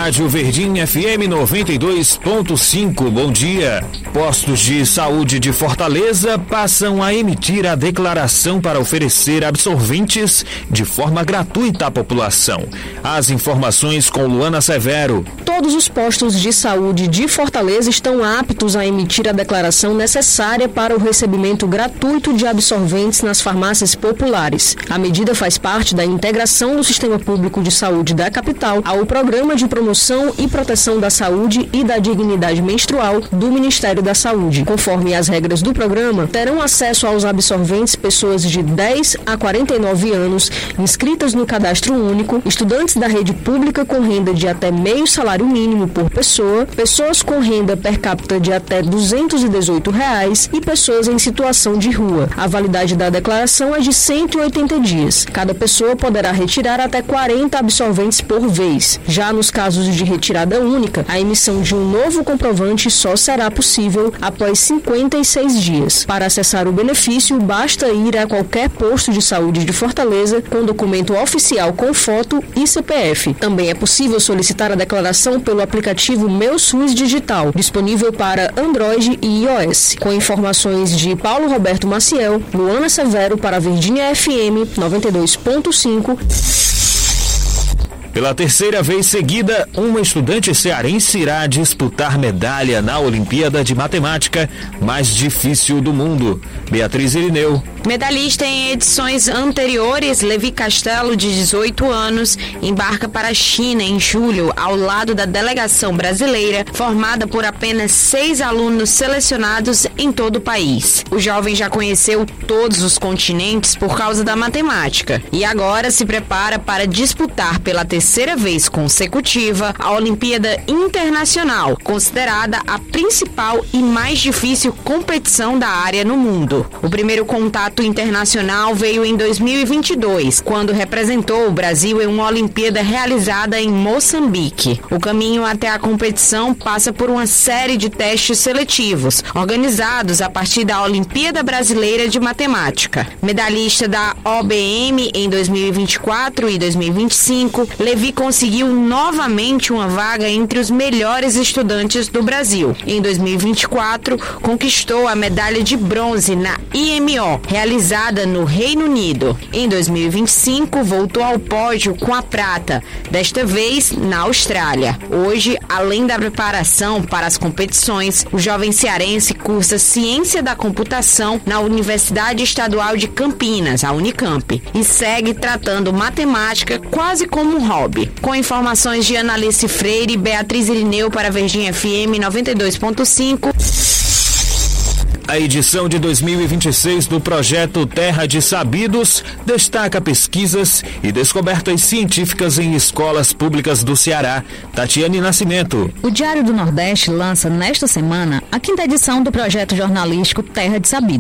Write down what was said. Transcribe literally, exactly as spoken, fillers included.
Rádio Verdinha F M noventa e dois ponto cinco. Bom dia. Postos de saúde de Fortaleza passam a emitir a declaração para oferecer absorventes de forma gratuita à população. As informações com Luana Severo. Todos os postos de saúde de Fortaleza estão aptos a emitir a declaração necessária para o recebimento gratuito de absorventes nas farmácias populares. A medida faz parte da integração do Sistema Público de Saúde da capital ao Programa de Promoção e Proteção da Saúde e da Dignidade Menstrual do Ministério da Saúde. Conforme as regras do programa, terão acesso aos absorventes pessoas de dez a quarenta e nove anos, inscritas no Cadastro Único, estudantes da rede pública com renda de até meio salário mínimo por pessoa, pessoas com renda per capita de até duzentos e dezoito reais e pessoas em situação de rua. A validade da declaração é de cento e oitenta dias. Cada pessoa poderá retirar até quarenta absorventes por vez. Já nos casos de retirada única, a emissão de um novo comprovante só será possível após cinquenta e seis dias. Para acessar o benefício, basta ir a qualquer posto de saúde de Fortaleza com documento oficial com foto e C P F. Também é possível solicitar a declaração pelo aplicativo Meu SUS Digital, disponível para Android e iOS. Com informações de Paulo Roberto Maciel, Luana Severo para a Verdinha F M noventa e dois ponto cinco. Pela terceira vez seguida, uma estudante cearense irá disputar medalha na Olimpíada de Matemática mais difícil do mundo. Beatriz Irineu. Medalhista em edições anteriores, Levi Castelo, de dezoito anos, embarca para a China em julho, ao lado da delegação brasileira, formada por apenas seis alunos selecionados em todo o país. O jovem já conheceu todos os continentes por causa da matemática e agora se prepara para disputar pela terceira vez consecutiva a Olimpíada Internacional, considerada a principal e mais difícil competição da área no mundo. O primeiro contato internacional veio em dois mil e vinte e dois, quando representou o Brasil em uma Olimpíada realizada em Moçambique. O caminho até a competição passa por uma série de testes seletivos, organizados a partir da Olimpíada Brasileira de Matemática. Medalhista da O B M em dois mil e vinte e quatro e dois mil e vinte e cinco, Levi conseguiu novamente uma vaga entre os melhores estudantes do Brasil. Em dois mil e vinte e quatro, conquistou a medalha de bronze na I M O, realizada no Reino Unido. Em dois mil e vinte e cinco, voltou ao pódio com a prata, desta vez na Austrália. Hoje, além da preparação para as competições, o jovem cearense cursa Ciência da Computação na Universidade Estadual de Campinas, a Unicamp, e segue tratando matemática quase como um hobby. Com informações de Analice Freire e Beatriz Irineu para a Verdinha F M noventa e dois ponto cinco. A edição de dois mil e vinte e seis do projeto Terra de Sabidos destaca pesquisas e descobertas científicas em escolas públicas do Ceará. Tatiane Nascimento. O Diário do Nordeste lança nesta semana a quinta edição do projeto jornalístico Terra de Sabidos.